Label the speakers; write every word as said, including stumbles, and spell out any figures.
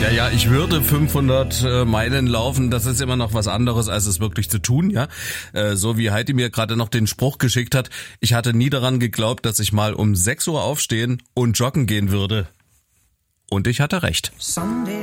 Speaker 1: Ja, ja, ich würde fünfhundert äh, Meilen laufen, das ist immer noch was anderes, als es wirklich zu tun, ja. Äh, so wie Heidi mir gerade noch den Spruch geschickt hat, ich hatte nie daran geglaubt, dass ich mal um sechs Uhr aufstehen und joggen gehen würde. Und ich hatte recht. Sunday.